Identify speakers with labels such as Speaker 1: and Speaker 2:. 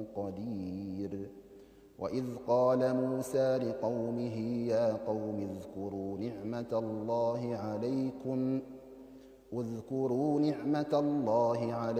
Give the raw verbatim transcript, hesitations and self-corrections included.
Speaker 1: قدير. وإذ قال موسى لقومه يا قوم اذكروا نعمة الله عليكم اذكروا نعمة الله عليكم